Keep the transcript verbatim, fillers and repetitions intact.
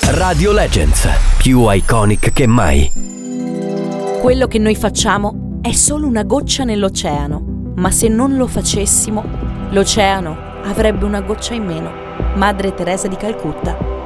Radio Legends, più iconic che mai. Quello che noi facciamo è solo una goccia nell'oceano, ma se non lo facessimo, l'oceano avrebbe una goccia in meno. Madre Teresa di Calcutta.